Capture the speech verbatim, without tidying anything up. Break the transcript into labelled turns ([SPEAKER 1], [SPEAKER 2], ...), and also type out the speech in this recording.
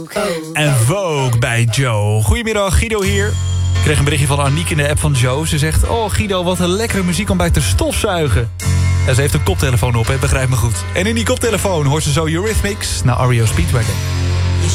[SPEAKER 1] En Vogue bij Joe. Goedemiddag, Guido hier. Ik kreeg een berichtje van Aniek in de app van Joe. Ze zegt, oh Guido, wat een lekkere muziek om bij te stofzuigen. Ja, ze heeft een koptelefoon op, hè, begrijp me goed. En in die koptelefoon hoort ze zo Eurythmics naar R E O Speedwagon.